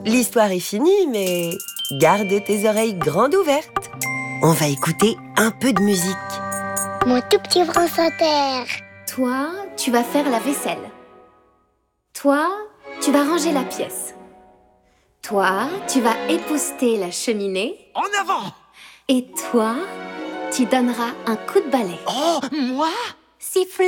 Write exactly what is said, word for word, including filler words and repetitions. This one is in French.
L'histoire est finie, mais garde tes oreilles grandes ouvertes. On va écouter un peu de musique. Mon tout petit France Inter. Toi, tu vas faire la vaisselle. Toi, tu vas ranger la pièce. Toi, tu vas épousseter la cheminée. En avant! Et toi, tu donneras un coup de balai. Oh, moi? Siffle.